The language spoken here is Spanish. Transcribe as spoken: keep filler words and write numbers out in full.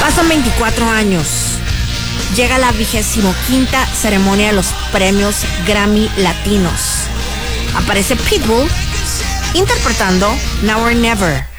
Pasan veinticuatro años. Llega la vigésimo quinta ceremonia de los premios Grammy Latinos. Aparece Pitbull interpretando Now or Never.